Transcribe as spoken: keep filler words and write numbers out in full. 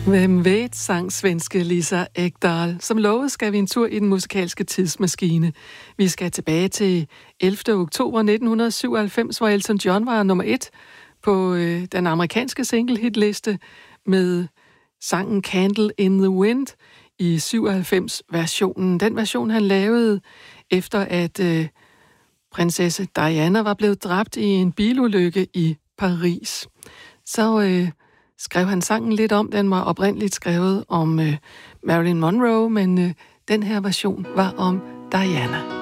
Hvem ved, sang svenske Lisa Ekdahl. Som lovet skal vi en tur i den musikalske tidsmaskine. Vi skal tilbage til ellevte oktober nitten syvoghalvfems, hvor Elton John var nummer et på øh, den amerikanske single-hitliste med sangen Candle in the Wind i syvoghalvfems-versionen. Den version, han lavede efter, at øh, prinsesse Diana var blevet dræbt i en bilulykke i Paris. Så øh, skrev han sangen lidt om. Den var oprindeligt skrevet om øh, Marilyn Monroe, men øh, den her version var om Diana.